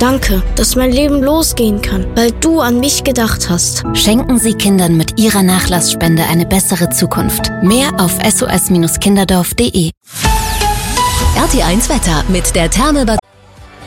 Danke, dass mein Leben losgehen kann, weil du an mich gedacht hast. Schenken Sie Kindern mit Ihrer Nachlassspende eine bessere Zukunft. Mehr auf sos-kinderdorf.de. RT1 Wetter mit der Therme Bad